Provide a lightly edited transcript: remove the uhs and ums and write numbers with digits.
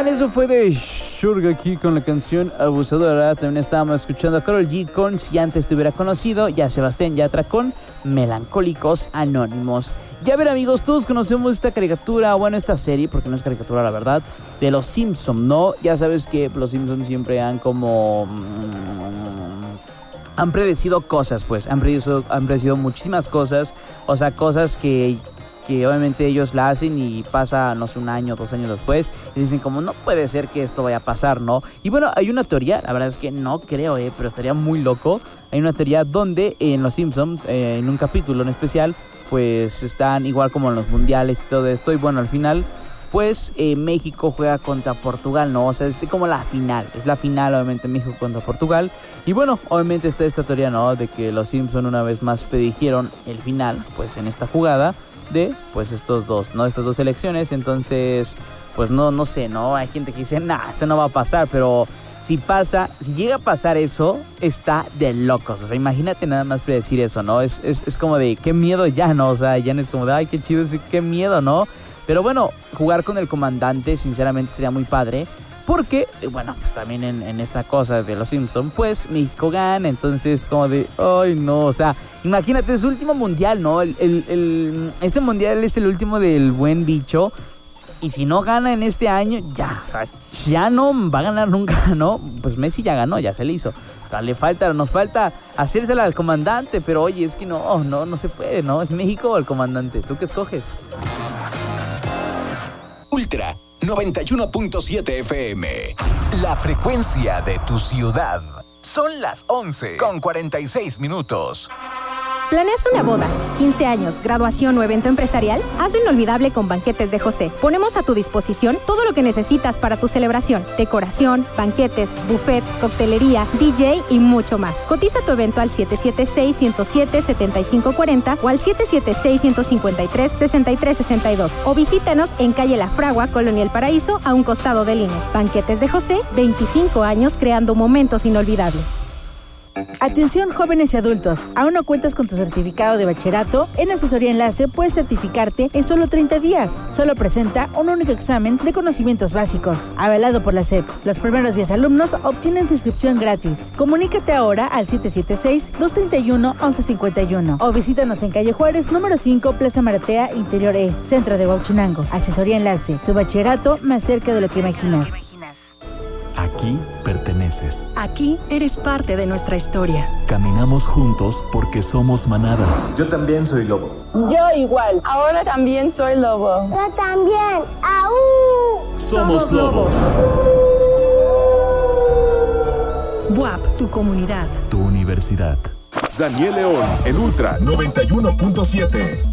Oigan, eso fue de Sugar aquí con la canción Abusadora. También estábamos escuchando a Karol G con Si Antes Te Hubiera Conocido, y a Sebastián Yatra con Melancólicos Anónimos. Ya ver, amigos, todos conocemos esta caricatura, bueno, esta serie, porque no es caricatura la verdad, de Los Simpsons, ¿no? Ya sabes que Los Simpsons siempre han como... han predecido cosas, pues, han predecido muchísimas cosas, o sea, cosas que obviamente ellos la hacen y pasa, no sé, 1 año, 2 años después, y dicen como, no puede ser que esto vaya a pasar, ¿no? Y bueno, hay una teoría, la verdad es que no creo, pero estaría muy loco. Hay una teoría donde en Los Simpsons, en un capítulo en especial, pues están igual como en los mundiales y todo esto, y bueno, al final, pues México juega contra Portugal, ¿no? O sea, es como la final, es la final, obviamente, México contra Portugal. Y bueno, obviamente está esta teoría, ¿no? De que Los Simpsons una vez más predijeron el final, pues en esta jugada de, pues estos dos, ¿no? Estas dos selecciones. Entonces, pues no sé, ¿no? Hay gente que dice, nah, eso no va a pasar, pero si pasa, si llega a pasar eso, está de locos. O sea, imagínate nada más predecir eso, ¿no? Es como de, qué miedo ya, ¿no? O sea, ya no es como de, ay, qué chido, qué miedo, ¿no? Pero bueno, jugar con el comandante, sinceramente, sería muy padre. Porque, bueno, pues también en esta cosa de Los Simpsons, pues México gana. Entonces, como de, ay, no, o sea, imagínate, es su último mundial, ¿no? Este mundial es el último del buen bicho. Y si no gana en este año, ya, o sea, ya no va a ganar nunca, ¿no? Pues Messi ya ganó, ya se le hizo. O sea, nos falta hacérsela al comandante. Pero oye, es que no se puede, ¿no? ¿Es México o el comandante? ¿Tú qué escoges? Ultra 91.7 FM. La frecuencia de tu ciudad. Son las 11:46. ¿Planeas una boda, 15 años, graduación o evento empresarial? Hazlo inolvidable con Banquetes de José. Ponemos a tu disposición todo lo que necesitas para tu celebración. Decoración, banquetes, buffet, coctelería, DJ y mucho más. Cotiza tu evento al 776-107-7540 o al 776-153-6362. O visítanos en calle La Fragua, Colonia El Paraíso, a un costado del INE. Banquetes de José, 25 años creando momentos inolvidables. Atención, jóvenes y adultos, ¿aún no cuentas con tu certificado de bachillerato? En Asesoría Enlace puedes certificarte en solo 30 días. Solo presenta un único examen de conocimientos básicos, avalado por la SEP. Los primeros 10 alumnos obtienen su inscripción gratis. Comunícate ahora al 776-231-1151 o visítanos en calle Juárez, número 5, Plaza Maratea, Interior E, Centro de Huauchinango. Asesoría Enlace, tu bachillerato más cerca de lo que imaginas. Aquí perteneces. Aquí eres parte de nuestra historia. Caminamos juntos porque somos manada. Yo también soy lobo. Yo igual. Ahora también soy lobo. Yo también. ¡Aú! Somos lobos. BUAP, tu comunidad. Tu universidad. Daniel León en Ultra 91.7.